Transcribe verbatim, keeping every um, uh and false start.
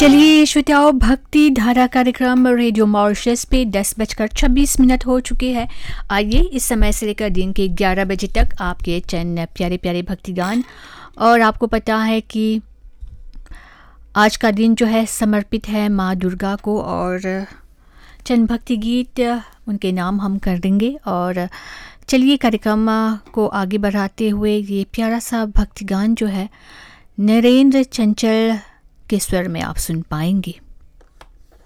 चलिए श्रोताओं, भक्ति धारा कार्यक्रम रेडियो मॉरिशस पे दस बजकर छब्बीस मिनट हो चुके हैं। आइए इस समय से लेकर दिन के ग्यारह बजे तक आपके चंद प्यारे प्यारे भक्ति गान। और आपको पता है कि आज का दिन जो है समर्पित है माँ दुर्गा को, और चंद भक्ति गीत उनके नाम हम कर देंगे। और चलिए कार्यक्रम को आगे बढ़ाते हुए ये प्यारा सा भक्ति गान जो है नरेंद्र चंचल के स्वर में आप सुन पाएंगे।